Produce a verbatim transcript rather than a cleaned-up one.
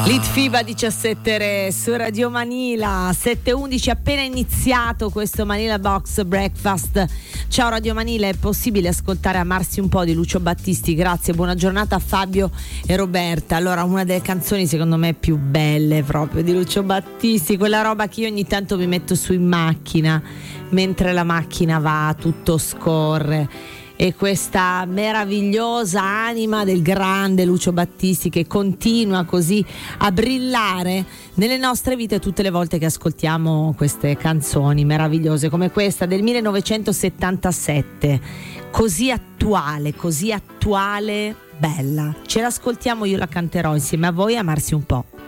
Litfiba diciassette Re su Radio Manila, sette e undici, appena iniziato questo Manila Box Breakfast. Ciao Radio Manila, è possibile ascoltare Amarsi un po' di Lucio Battisti? Grazie, buona giornata a Fabio e Roberta. Allora, una delle canzoni secondo me più belle proprio di Lucio Battisti, quella roba che io ogni tanto mi metto su in macchina, mentre la macchina va, tutto scorre. E questa meravigliosa anima del grande Lucio Battisti che continua così a brillare nelle nostre vite tutte le volte che ascoltiamo queste canzoni meravigliose come questa del millenovecentosettantasette, così attuale, così attuale, bella. Ce l'ascoltiamo, io la canterò insieme a voi, Amarsi un po'.